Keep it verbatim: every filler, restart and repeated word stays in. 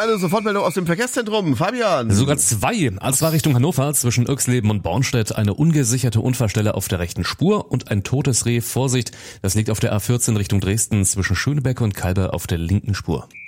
eine Sofortmeldung aus dem Verkehrszentrum. Fabian. Sogar zwei. Und zwar Richtung Hannover zwischen Oechsleben und Bornstedt eine ungesicherte Unfallstelle auf der rechten Spur und ein totes Reh. Vorsicht, das liegt auf der A vierzehn Richtung Dresden zwischen Schönebeck und Kalbe auf der linken Spur.